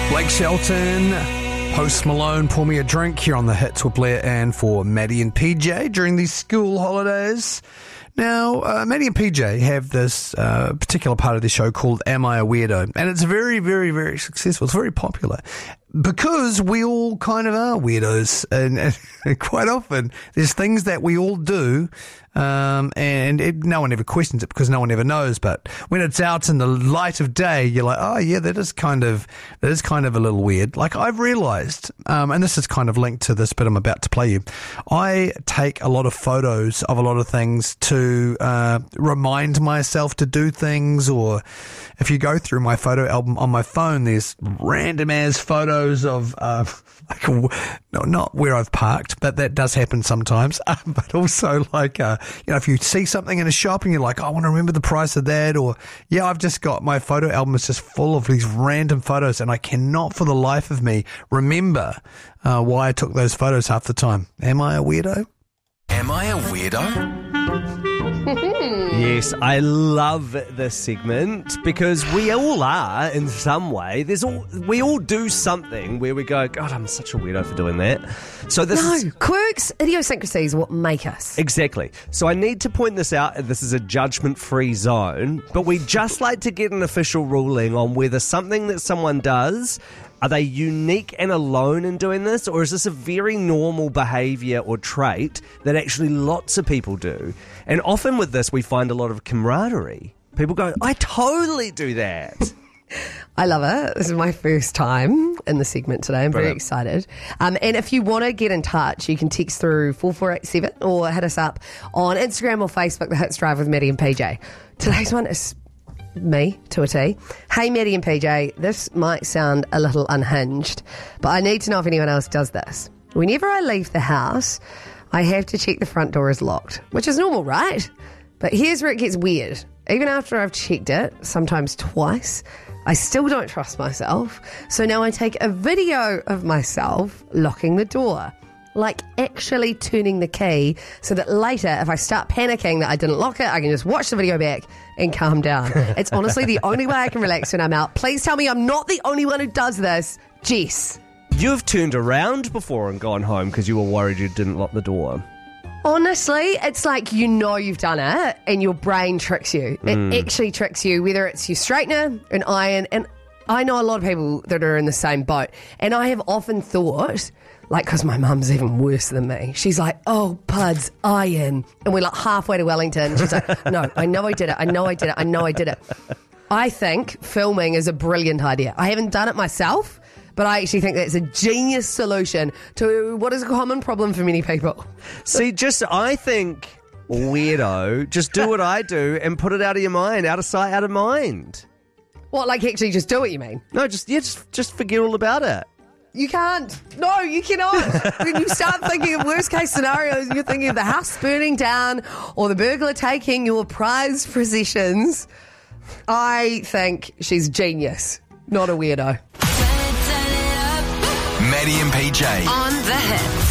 Blake Shelton, Post Malone, Pour Me a Drink here on the Hits with Blair and for Maddie and PJ during these school holidays. Now, Maddie and PJ have this particular part of the show called Am I a Weirdo? And it's very, very, very successful. It's very popular because we all kind of are weirdos. And quite often there's things that we all do and no one ever questions it because no one ever knows. But when it's out in the light of day, you're like, oh yeah, that is kind of a little weird. Like I've realised, and this is kind of linked to this bit I'm about to play you. I take a lot of photos of a lot of things to remind myself to do things, or if you go through my photo album on my phone, there's random ass photos of not where I've parked, but that does happen sometimes. But also like if you see something in a shop and you're like, I want to remember the price of that, or I've just got my photo album is just full of these random photos, and I cannot for the life of me remember why I took those photos half the time. Am I a weirdo? Am I a weirdo? Yes, I love this segment because we all are in some way. We all do something where we go, God, I'm such a weirdo for doing that. So Quirks, idiosyncrasies, what make us. Exactly. So I need to point this out. This is a judgment-free zone, but we just like to get an official ruling on whether something that someone does, are they unique and alone in doing this, or is this a very normal behaviour or trait that actually lots of people do? And often with this, we find a lot of camaraderie. People go, I totally do that. I love it. This is my first time in the segment today. I'm very excited. And if you want to get in touch, you can text through 4487 or hit us up on Instagram or Facebook, The Hits Drive with Maddie and PJ. Today's one is me to a T. Hey, Maddie and PJ, this might sound a little unhinged, but I need to know if anyone else does this. Whenever I leave the house, I have to check the front door is locked, which is normal, right? But here's where it gets weird. Even after I've checked it, sometimes twice, I still don't trust myself. So now I take a video of myself locking the door, like actually turning the key so that later, if I start panicking that I didn't lock it, I can just watch the video back and calm down. It's honestly the only way I can relax when I'm out. Please tell me I'm not the only one who does this. Jess. You've turned around before and gone home because you were worried you didn't lock the door. Honestly, it's like you've done it and your brain tricks you. It actually tricks you, whether it's your straightener, an iron, and I know a lot of people that are in the same boat. And I have often thought, like, because my mum's even worse than me. She's like, oh, Puds, iron. And we're like halfway to Wellington. She's like, no, I know I did it. I know I did it. I know I did it. I think filming is a brilliant idea. I haven't done it myself, but I actually think that's a genius solution to what is a common problem for many people. See, I think, weirdo, just do what I do and put it out of your mind, out of sight, out of mind. What, like actually just do it, you mean? No, just forget all about it. You can't. No, you cannot. When you start thinking of worst case scenarios, you're thinking of the house burning down or the burglar taking your prized possessions. I think she's genius, not a weirdo. Maddie and PJ on the Hits.